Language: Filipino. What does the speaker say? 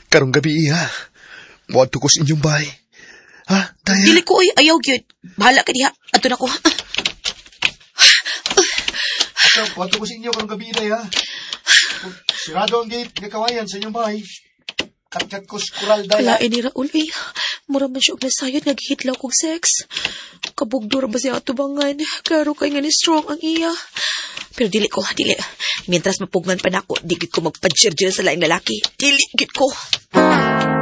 Karong gabi ha. Muadto ko sa inyong bahay. Ha, Daya? Dili ko, oy, ayaw gyud. Bahala ka diha. Ato na ko. Muadto ko sa inyo karong gabi, Daya. Sirado ang gate, nakawayan sa inyong bahay. Kat-kat ko sa kural, Daya. Kalain ni Raul, eh. Mura man siya og nasayod, naghihitlaw kong sex. Kabugdor ba siya atubangan? Klaro kay nga ni strong ang iya. Pero dili ko, dili. Mientras mapugnan pa na ako, di gid ko magpa-jerjer sa laing lalaki. Dili gid ko.